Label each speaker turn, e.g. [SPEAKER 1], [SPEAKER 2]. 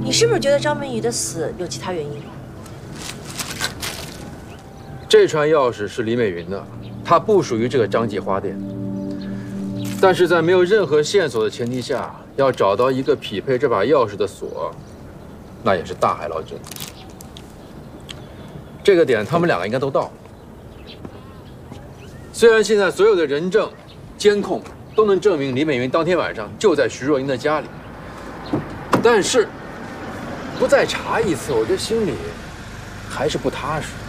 [SPEAKER 1] 你是不是觉得张明宇的死有其他原因？
[SPEAKER 2] 这串钥匙是李美云的，她不属于这个张记花店。但是在没有任何线索的前提下，要找到一个匹配这把钥匙的锁，那也是大海捞针。这个点他们两个应该都到了。虽然现在所有的人证、监控都能证明李美云当天晚上就在徐若英的家里，但是不再查一次，我这心里还是不踏实。